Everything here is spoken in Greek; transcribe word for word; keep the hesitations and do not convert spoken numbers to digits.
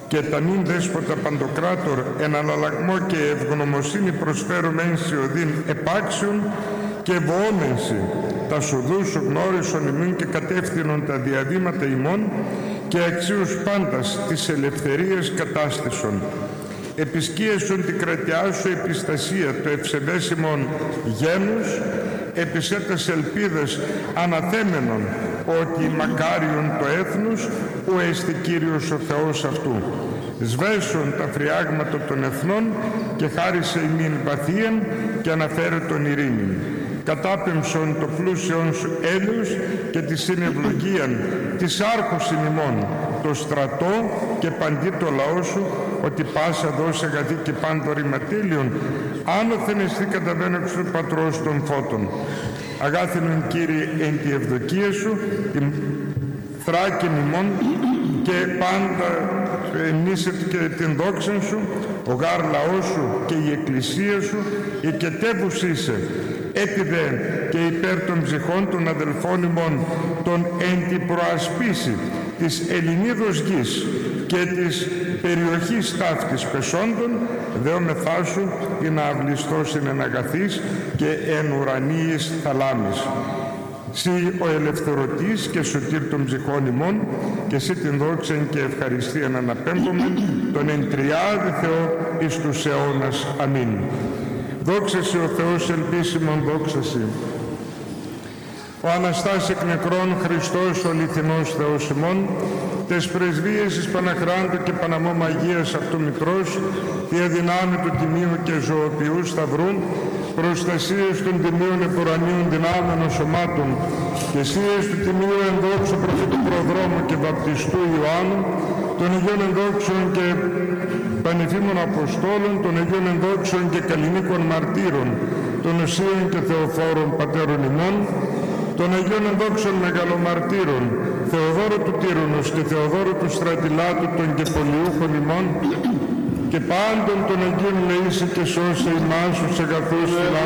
και τα νυν δέσποτα παντοκράτορ εν αναλλαγμό και ευγνωμοσύνη προσφέρουμε εν σιωδήν επάξιον και βοόμενσι τα σουδούς γνώρισον ημών και κατεύθυνον τα διαδήματα ημών και αξίους πάντας της ελευθερίας κατάστησον. Επισκίεσον την κρατιά σου επιστασία το ευσεβέσιμον γένους, επισέτας ελπίδες αναθέμενον ότι μακάριον το έθνος ο εστι Κύριος ο Θεός αυτού. Σβέσον τα φριάγματα των εθνών και χάρισε ημίν παθίαν και αναφέρε τον ειρήνην. Κατάπεμψον το πλούσιον σου έλεος και τη συνευλογίαν της άρχους ημών, το στρατό και παντί το λαό σου, ότι πάσα δώσε αγαθή και πάντο ρηματήλιον, άνωθεν εστί καταβαίνω εξ του πατρός των φώτων. Αγάθινον Κύριε εν τη ευδοκία σου, την θράκην ημών και πάντα ενίσεται και την δόξα σου, ο γάρ λαός σου και η εκκλησία σου, οικετεύους είσαι, έτι δε και υπέρ των ψυχών των αδελφών ημών, των εν την προασπίση της Ελληνίδος γης και της περιοχής ταύτης πεσόντων, δεόμεθά σου ή να αυλιστός εν αγαθής και εν ουρανίης θαλάμης. Συ ο ελευθερωτής και σωτήρ των ψυχών ημών, και συ την δόξαν και ευχαριστίαν αναπέμπομεν τον εν τριάδη Θεό εις τους αιώνας. Αμήν. Δόξα σοι ο Θεός ελπίσιμον, δόξα σοι. Ο Αναστάς εκ νεκρών Χριστός ο αληθινός Θεός ημών, τες πρεσβείες εις Παναχράντου και Παναμόμ Αγίας αυτού Μητρός, δια δυνάμει του τιμίου και ζωοποιού σταυρού, προστασίες των τιμίων επουρανίων δυνάμενων σωμάτων, και εσίες του τιμίου ενδόξου προφήτου προδρόμου και βαπτιστού Ιωάννου, των Αγίων ενδόξων και πανεφήμων Αποστόλων, των Αγίων ενδόξων και καλλινίκων μαρτύρων, των Οσίων και Θεοφόρων πατέρων ημών, των Αγίων ενδόξων μεγαλομαρτύρων, Θεοδόρου του Τύρονος και Θεοδόρου του Στρατιλάτου των και πολιούχων ημών, και πάντων των Αγίων λαΐσε και σώσε ημάς τους αγαθούς